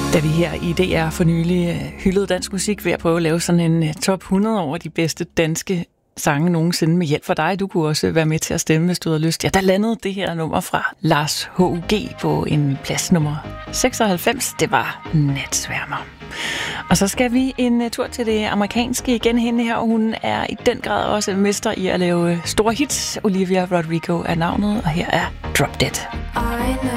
Da vi her i DR for nylig hyldede dansk musik ved at prøve at lave sådan en top 100 over de bedste danske sange nogensinde med hjælp fra dig. Du kunne også være med til at stemme, hvis du havde lyst. Ja, der landede det her nummer fra Lars H.U.G. på en plads nummer 96. Det var Natsværmer. Og så skal vi en tur til det amerikanske igen. Hende her, og hun er i den grad også mester i at lave store hits. Olivia Rodrigo er navnet, og her er Drop Dead. I know